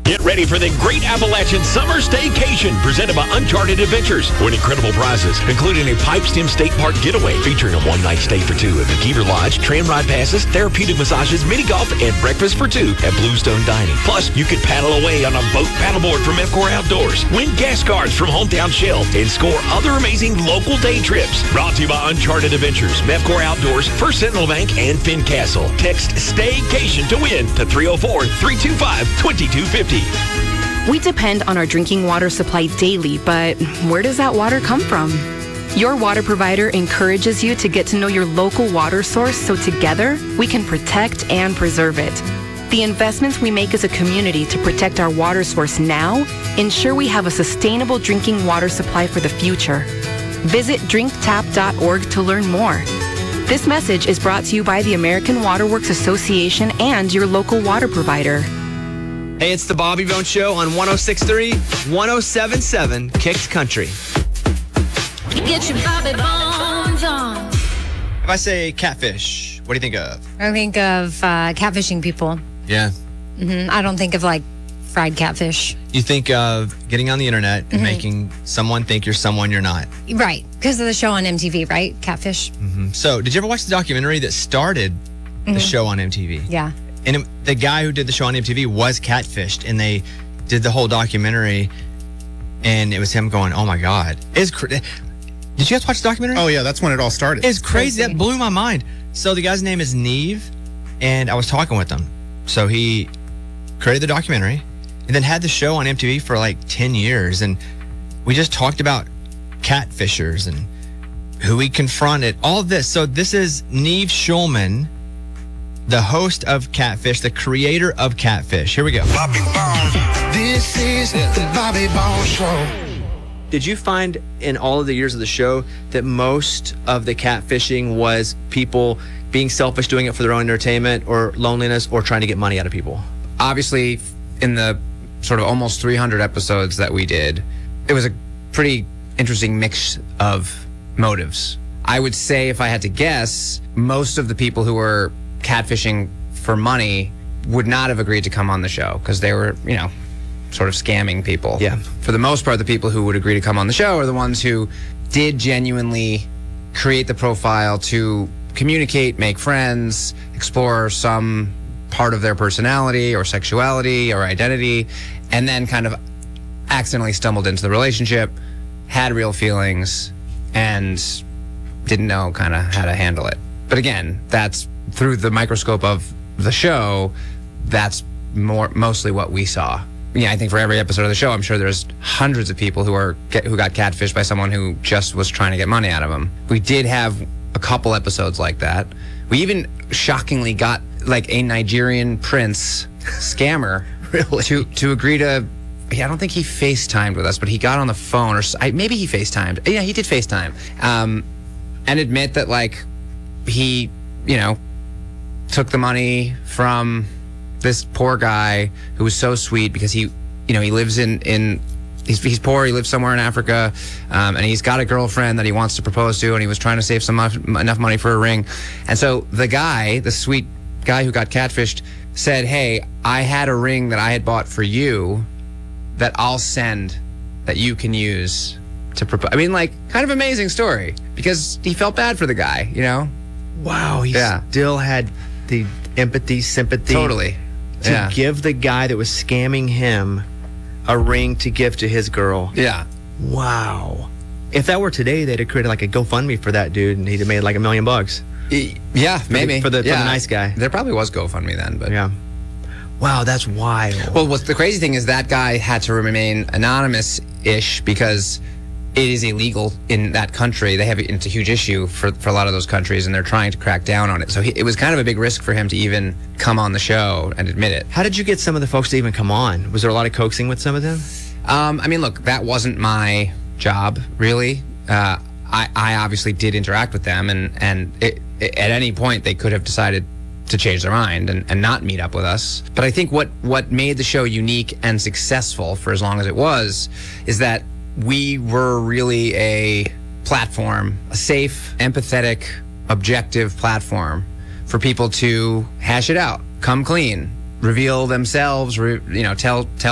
Get ready for the Great Appalachian Summer Staycation presented by Uncharted Adventures. Win incredible prizes, including a Pipestem State Park getaway featuring a one-night stay for two at McKeever Lodge, tram ride passes, therapeutic massages, mini golf, and breakfast for two at Bluestone Dining. Plus, you could paddle away on a boat paddleboard from EFCOR Outdoors, win gas cards from Hometown Shell, and score other amazing local day trips. Brought to you by Uncharted Adventures, EFCOR Outdoors, First Sentinel Bank, and Fincastle. Text STAYCATION to win to 304-325-2250. We depend on our drinking water supply daily, but where does that water come from? Your water provider encourages you to get to know your local water source so together we can protect and preserve it. The investments we make as a community to protect our water source now ensure we have a sustainable drinking water supply for the future. Visit drinktap.org to learn more. This message is brought to you by the American Water Works Association and your local water provider. Hey, it's the Bobby Bones Show on 106.3, 107.7 Kicks Country. Get your Bobby Bones on. If I say catfish, what do you think of? I think of catfishing people. Yeah. I don't think of like fried catfish. You think of getting on the internet and making someone think you're someone you're not. Right. Because of the show on MTV, right? Catfish. So, did you ever watch the documentary that started the show on MTV? Yeah. And the guy who did the show on MTV was catfished, and they did the whole documentary, and it was him going, "Oh my God!" Did you guys watch the documentary? Oh yeah, that's when it all started. It's crazy. That blew my mind. So the guy's name is Neve, and I was talking with him. So he created the documentary, and then had the show on MTV for like 10 years, and we just talked about catfishers and who he confronted, all of this. So this is Neve Schulman, the host of Catfish, the creator of Catfish. Here we go. Bobby Bones. This is the Bobby Bones Show. Did you find in all of the years of the show that most of the catfishing was people being selfish, doing it for their own entertainment or loneliness, or trying to get money out of people? Obviously, in the sort of almost 300 episodes that we did, it was a pretty interesting mix of motives. I would say, if I had to guess, most of the people who were catfishing for money would not have agreed to come on the show because they were, sort of scamming people. Yeah. For the most part, the people who would agree to come on the show are the ones who did genuinely create the profile to communicate, make friends, explore some part of their personality or sexuality or identity, and then kind of accidentally stumbled into the relationship, had real feelings, and didn't know kind of how to handle it. But again, that's through the microscope of the show, that's mostly what we saw. Yeah, I think for every episode of the show, I'm sure there's hundreds of people who got catfished by someone who just was trying to get money out of them. We did have a couple episodes like that. We even shockingly got like a Nigerian prince scammer Really? to agree to. I don't think he FaceTimed with us, but he got on the phone, or maybe he FaceTimed. Yeah, he did FaceTime, and admit that like he, took the money from this poor guy who was so sweet because he lives he's poor, he lives somewhere in Africa, and he's got a girlfriend that he wants to propose to, and he was trying to save enough money for a ring. And so the sweet guy who got catfished said, "Hey, I had a ring that I had bought for you that I'll send that you can use to propose." I mean, like, kind of amazing story because he felt bad for the guy, Wow, he still had the empathy, sympathy. Totally. To give the guy that was scamming him a ring to give to his girl. Yeah. Wow. If that were today, they'd have created like a GoFundMe for that dude, and he'd have made like $1 million. Yeah, maybe. For the nice guy. There probably was GoFundMe then, but... Yeah. Wow, that's wild. Well, the crazy thing is that guy had to remain anonymous-ish because it is illegal in that country. It's a huge issue for a lot of those countries, and they're trying to crack down on it. So it was kind of a big risk for him to even come on the show and admit it. How did you get some of the folks to even come on? Was there a lot of coaxing with some of them? I mean, look, that wasn't my job, really. I obviously did interact with them, and at any point they could have decided to change their mind and not meet up with us. But I think what made the show unique and successful for as long as it was is that we were really a platform, a safe, empathetic, objective platform for people to hash it out, come clean, reveal themselves, tell